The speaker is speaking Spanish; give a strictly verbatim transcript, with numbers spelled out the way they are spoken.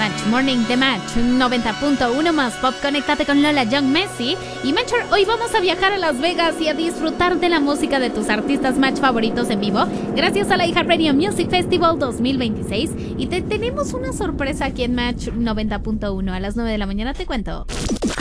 Match Morning de Match noventa punto uno más pop. Conéctate con Lola Young Messi. Y Matcher, hoy vamos a viajar a Las Vegas y a disfrutar de la música de tus artistas Match favoritos en vivo, gracias a la iHeartRadio Music Festival dos mil veintiséis. Y te tenemos una sorpresa aquí en Match noventa punto uno. A las nueve de la mañana te cuento.